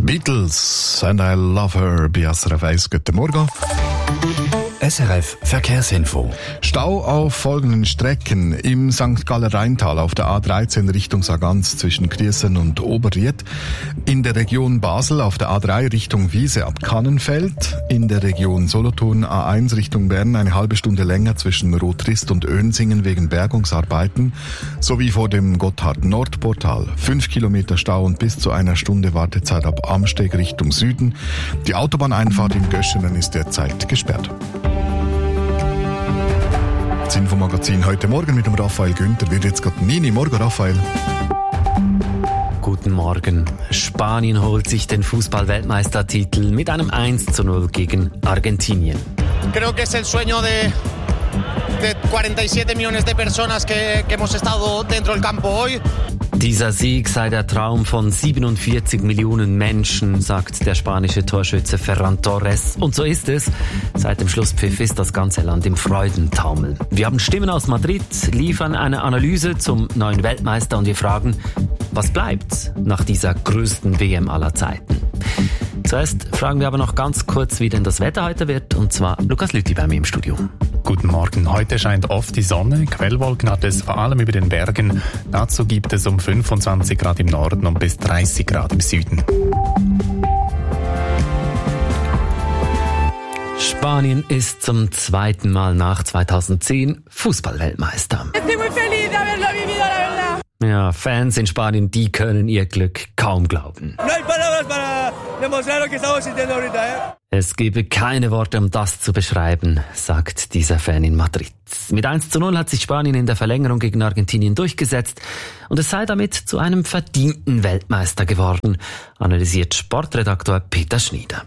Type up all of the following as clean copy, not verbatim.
Beatles and I Love Her bei SRF 1. Guten Morgen. SRF Verkehrsinfo. Stau auf folgenden Strecken: im St. Galler Rheintal auf der A13 Richtung Sargans zwischen Griessen und Oberried, in der Region Basel auf der A3 Richtung Wiese ab Kannenfeld, in der Region Solothurn A1 Richtung Bern eine halbe Stunde länger zwischen Rotrist und Önsingen wegen Bergungsarbeiten, sowie vor dem Gotthard-Nordportal 5 Kilometer Stau und bis zu einer Stunde Wartezeit ab Amsteg Richtung Süden. Die Autobahneinfahrt in Göschenen ist derzeit gesperrt. Das Infomagazin heute Morgen mit dem Raphael Günther wird jetzt gerade 9 Uhr. Morgen, Raphael. Guten Morgen. Spanien holt sich den Fußball-Weltmeistertitel mit einem 1:0 gegen Argentinien. Creo que es el sueño de 47 millones de personas que hemos estado dentro del campo hoy. Dieser Sieg sei der Traum von 47 Millionen Menschen, sagt der spanische Torschütze Ferran Torres. Und so ist es. Seit dem Schlusspfiff ist das ganze Land im Freudentaumel. Wir haben Stimmen aus Madrid, liefern eine Analyse zum neuen Weltmeister und wir fragen, was bleibt nach dieser größten WM aller Zeiten? Zuerst fragen wir aber noch ganz kurz, wie denn das Wetter heute wird, und zwar Lukas Lüthi bei mir im Studio. Guten Morgen. Heute scheint oft die Sonne. Quellwolken hat es vor allem über den Bergen. Dazu gibt es um 25 Grad im Norden und bis 30 Grad im Süden. Spanien ist zum zweiten Mal nach 2010 Fußballweltmeister. Ja, Fans in Spanien, die können ihr Glück kaum glauben. Es gebe keine Worte, um das zu beschreiben, sagt dieser Fan in Madrid. Mit 1:0 hat sich Spanien in der Verlängerung gegen Argentinien durchgesetzt und es sei damit zu einem verdienten Weltmeister geworden, analysiert Sportredaktor Peter Schnieder.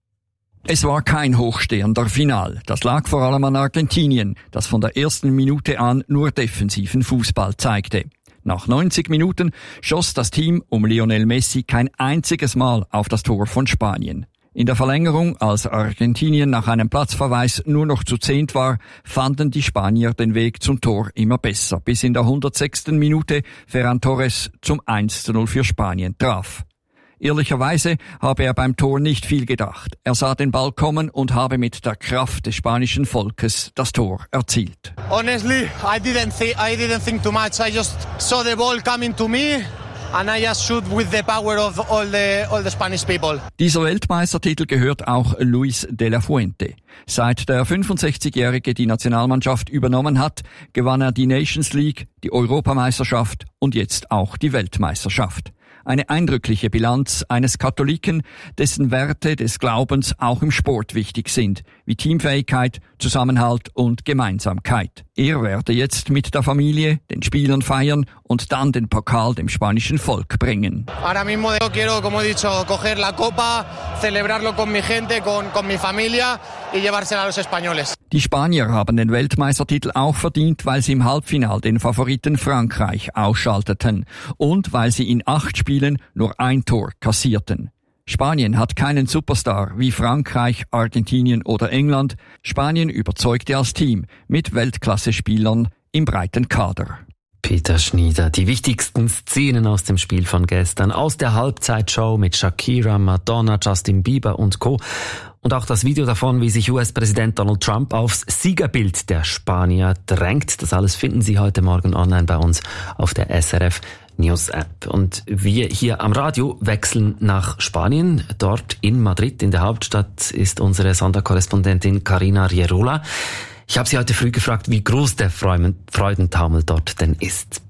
Es war kein hochstehender Final. Das lag vor allem an Argentinien, das von der ersten Minute an nur defensiven Fußball zeigte. Nach 90 Minuten schoss das Team um Lionel Messi kein einziges Mal auf das Tor von Spanien. In der Verlängerung, als Argentinien nach einem Platzverweis nur noch zu 10 war, fanden die Spanier den Weg zum Tor immer besser, bis in der 106. Minute Ferran Torres zum 1:0 für Spanien traf. Ehrlicherweise habe er beim Tor nicht viel gedacht. Er sah den Ball kommen und habe mit der Kraft des spanischen Volkes das Tor erzielt. Honestly, I didn't think too much. I just saw the ball coming to me and I just shoot with the power of all the Spanish people. Dieser Weltmeistertitel gehört auch Luis de la Fuente. Seit der 65-Jährige die Nationalmannschaft übernommen hat, gewann er die Nations League, die Europameisterschaft und jetzt auch die Weltmeisterschaft. Eine eindrückliche Bilanz eines Katholiken, dessen Werte des Glaubens auch im Sport wichtig sind, wie Teamfähigkeit, Zusammenhalt und Gemeinsamkeit. Er werde jetzt mit der Familie, den Spielern feiern und dann den Pokal dem spanischen Volk bringen. Ahora mismo quiero, como he dicho, coger la copa, celebrarlo con mi gente, con mi familia y llevársela a los españoles. Die Spanier haben den Weltmeistertitel auch verdient, weil sie im Halbfinal den Favoriten Frankreich ausschalteten und weil sie in 8 Spielen nur ein Tor kassierten. Spanien hat keinen Superstar wie Frankreich, Argentinien oder England. Spanien überzeugte als Team mit Weltklasse-Spielern im breiten Kader. Peter Schnieder, die wichtigsten Szenen aus dem Spiel von gestern, aus der Halbzeitshow mit Shakira, Madonna, Justin Bieber und Co. Und auch das Video davon, wie sich US-Präsident Donald Trump aufs Siegerbild der Spanier drängt. Das alles finden Sie heute Morgen online bei uns auf der SRF News App. Und wir hier am Radio wechseln nach Spanien. Dort in Madrid, in der Hauptstadt, ist unsere Sonderkorrespondentin Carina Rierola. Ich habe sie heute früh gefragt, wie groß der Freudentaumel dort denn ist.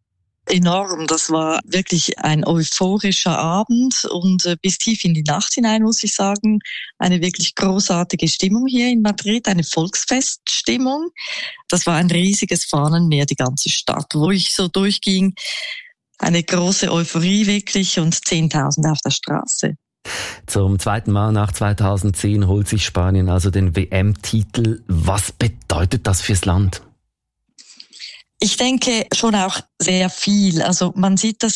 Enorm, das war wirklich ein euphorischer Abend und bis tief in die Nacht hinein, muss ich sagen, eine wirklich großartige Stimmung hier in Madrid, eine Volksfeststimmung. Das war ein riesiges Fahnenmeer, die ganze Stadt, wo ich so durchging. Eine große Euphorie wirklich und 10.000 auf der Straße. Zum zweiten Mal nach 2010 holt sich Spanien also den WM-Titel. Was bedeutet das fürs Land? Ich denke schon auch sehr viel. Also man sieht, dass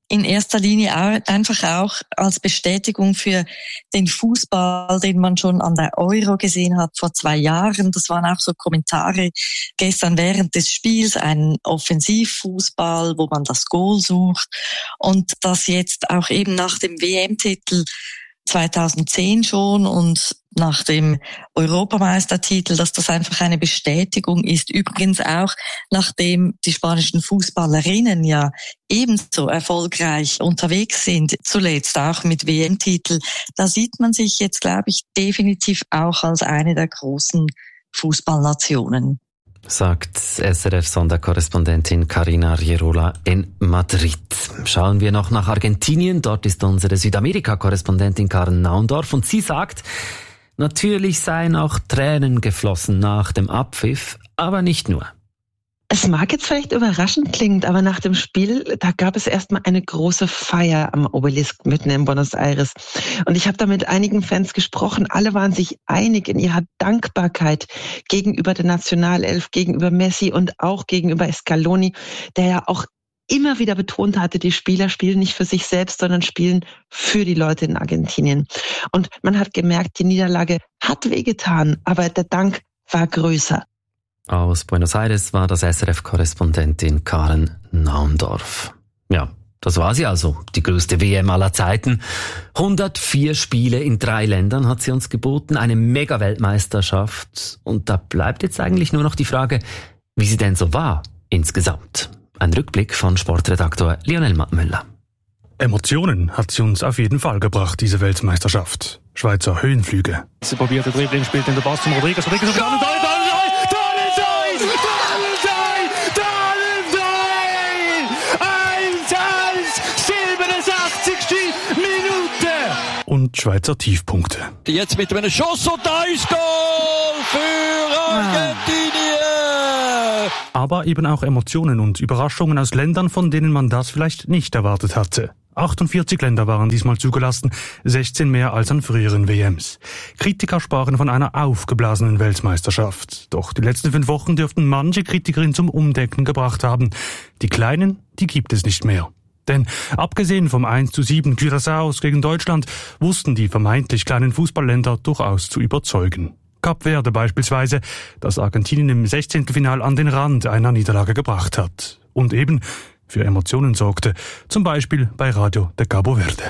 in erster Linie einfach auch als Bestätigung für den Fußball, den man schon an der Euro gesehen hat vor 2 Jahren. Das waren auch so Kommentare gestern während des Spiels, ein Offensivfußball, wo man das Goal sucht. Und das jetzt auch eben nach dem WM-Titel 2010 schon und nach dem Europameistertitel, dass das einfach eine Bestätigung ist. Übrigens auch, nachdem die spanischen Fußballerinnen ja ebenso erfolgreich unterwegs sind, zuletzt auch mit WM-Titel, da sieht man sich jetzt, glaube ich, definitiv auch als eine der großen Fußballnationen. Sagt SRF-Sonderkorrespondentin Carina Rierola in Madrid. Schauen wir noch nach Argentinien. Dort ist unsere Südamerika-Korrespondentin Karen Naundorf und sie sagt, natürlich seien auch Tränen geflossen nach dem Abpfiff, aber nicht nur. Es mag jetzt vielleicht überraschend klingen, aber nach dem Spiel, da gab es erstmal eine große Feier am Obelisk mitten in Buenos Aires. Und ich habe da mit einigen Fans gesprochen. Alle waren sich einig in ihrer Dankbarkeit gegenüber der Nationalelf, gegenüber Messi und auch gegenüber Scaloni, der ja auch immer wieder betont hatte, die Spieler spielen nicht für sich selbst, sondern spielen für die Leute in Argentinien. Und man hat gemerkt, die Niederlage hat wehgetan, aber der Dank war größer. Aus Buenos Aires war das SRF-Korrespondentin Karen Naundorf. Ja, das war sie also, die größte WM aller Zeiten. 104 Spiele in 3 Ländern hat sie uns geboten, eine Mega-Weltmeisterschaft. Und da bleibt jetzt eigentlich nur noch die Frage, wie sie denn so war insgesamt. Ein Rückblick von Sportredaktor Lionel Mattmüller. Emotionen hat sie uns auf jeden Fall gebracht, diese Weltmeisterschaft. Schweizer Höhenflüge. Sie probiert den Dribbling, spielt in der Pass zum Rodriguez. Und Schweizer Tiefpunkte. Jetzt mit einem Schuss und da ist Goal für Argentinien! Aber eben auch Emotionen und Überraschungen aus Ländern, von denen man das vielleicht nicht erwartet hatte. 48 Länder waren diesmal zugelassen, 16 mehr als an früheren WMs. Kritiker sprachen von einer aufgeblasenen Weltmeisterschaft. Doch die letzten 5 Wochen dürften manche Kritikerinnen zum Umdenken gebracht haben. Die Kleinen, die gibt es nicht mehr. Denn abgesehen vom 1:7 Curaçaos gegen Deutschland wussten die vermeintlich kleinen Fußballländer durchaus zu überzeugen. Kap Verde beispielsweise, das Argentinien im 16. Final an den Rand einer Niederlage gebracht hat. Und eben für Emotionen sorgte, zum Beispiel bei Radio de Cabo Verde.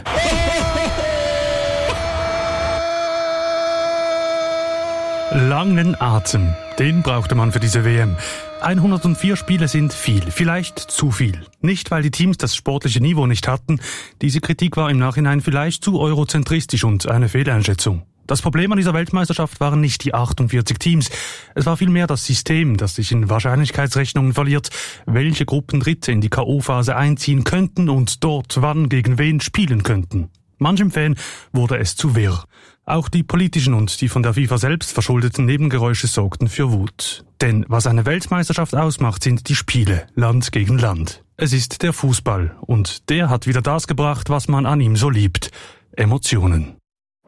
Langen Atem, den brauchte man für diese WM. 104 Spiele sind viel, vielleicht zu viel. Nicht, weil die Teams das sportliche Niveau nicht hatten. Diese Kritik war im Nachhinein vielleicht zu eurozentristisch und eine Fehleinschätzung. Das Problem an dieser Weltmeisterschaft waren nicht die 48 Teams. Es war vielmehr das System, das sich in Wahrscheinlichkeitsrechnungen verliert, welche Gruppen Dritte in die K.O.-Phase einziehen könnten und dort wann gegen wen spielen könnten. Manchem Fan wurde es zu wirr. Auch die politischen und die von der FIFA selbst verschuldeten Nebengeräusche sorgten für Wut. Denn was eine Weltmeisterschaft ausmacht, sind die Spiele, Land gegen Land. Es ist der Fußball und der hat wieder das gebracht, was man an ihm so liebt. Emotionen.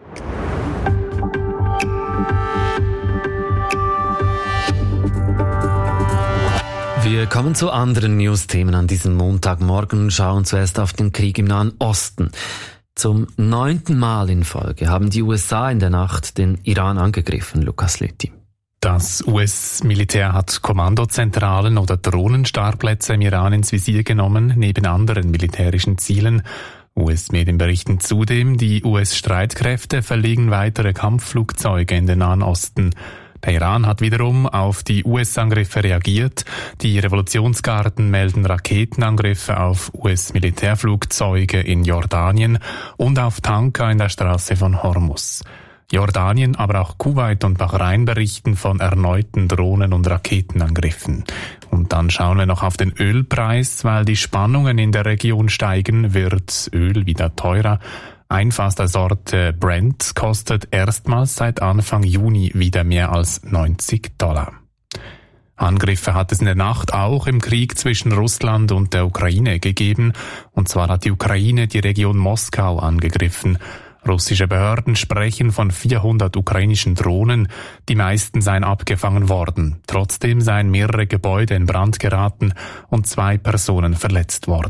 Wir kommen zu anderen News-Themen an diesem Montagmorgen, schauen zuerst auf den Krieg im Nahen Osten. Zum 9. Mal in Folge haben die USA in der Nacht den Iran angegriffen, Lukas Lüthi. Das US-Militär hat Kommandozentralen oder Drohnenstartplätze im Iran ins Visier genommen, neben anderen militärischen Zielen. US-Medien berichten zudem, die US-Streitkräfte verlegen weitere Kampfflugzeuge in den Nahen Osten. Der Iran hat wiederum auf die US-Angriffe reagiert. Die Revolutionsgarden melden Raketenangriffe auf US-Militärflugzeuge in Jordanien und auf Tanker in der Straße von Hormuz. Jordanien, aber auch Kuwait und Bahrain berichten von erneuten Drohnen- und Raketenangriffen. Und dann schauen wir noch auf den Ölpreis. Weil die Spannungen in der Region steigen, wird Öl wieder teurer. Ein Fass der Sorte Brent kostet erstmals seit Anfang Juni wieder mehr als $90. Angriffe hat es in der Nacht auch im Krieg zwischen Russland und der Ukraine gegeben. Und zwar hat die Ukraine die Region Moskau angegriffen. Russische Behörden sprechen von 400 ukrainischen Drohnen. Die meisten seien abgefangen worden. Trotzdem seien mehrere Gebäude in Brand geraten und 2 Personen verletzt worden.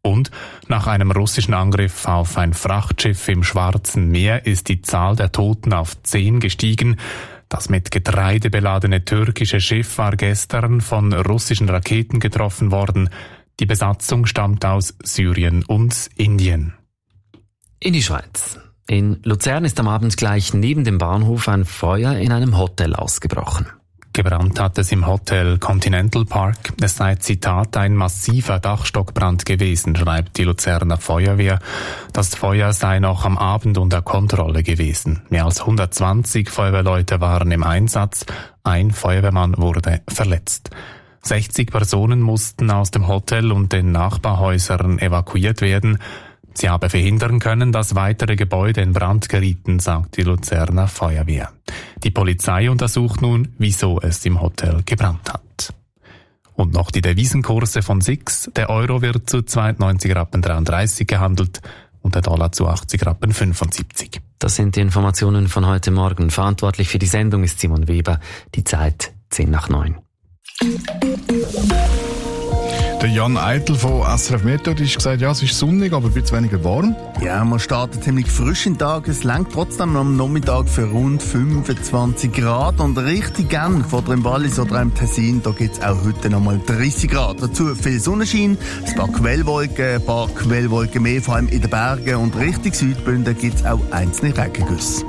Und nach einem russischen Angriff auf ein Frachtschiff im Schwarzen Meer ist die Zahl der Toten auf 10 gestiegen. Das mit Getreide beladene türkische Schiff war gestern von russischen Raketen getroffen worden. Die Besatzung stammt aus Syrien und Indien. In die Schweiz. In Luzern ist am Abend gleich neben dem Bahnhof ein Feuer in einem Hotel ausgebrochen. Gebrannt hat es im Hotel Continental Park. Es sei, Zitat, ein massiver Dachstockbrand gewesen, schreibt die Luzerner Feuerwehr. Das Feuer sei noch am Abend unter Kontrolle gewesen. Mehr als 120 Feuerwehrleute waren im Einsatz. Ein Feuerwehrmann wurde verletzt. 60 Personen mussten aus dem Hotel und den Nachbarhäusern evakuiert werden. Sie habe verhindern können, dass weitere Gebäude in Brand gerieten, sagt die Luzerner Feuerwehr. Die Polizei untersucht nun, wieso es im Hotel gebrannt hat. Und noch die Devisenkurse von SIX. Der Euro wird zu 92,33 Rappen gehandelt und der Dollar zu 80,75 Rappen. Das sind die Informationen von heute Morgen. Verantwortlich für die Sendung ist Simon Weber. Die Zeit 8:10. Der Jan Eitel von SRF Meteo hat gesagt, ja, es ist sonnig, aber ein bisschen weniger warm. Ja, man startet ziemlich frisch in den Tag. Es reicht trotzdem am Nachmittag für rund 25 Grad. Und richtig gern vor dem Wallis oder im Tessin, da gibt es auch heute nochmal 30 Grad. Dazu viel Sonnenschein, ein paar Quellwolken mehr, vor allem in den Bergen. Und Richtung Südbünden gibt es auch einzelne Regengüsse.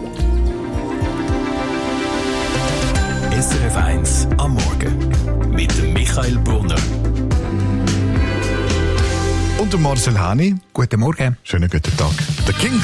SRF 1 am Morgen mit dem Michael Brunner. Und der Marcel Hani. Guten Morgen. Schönen guten Tag. Der King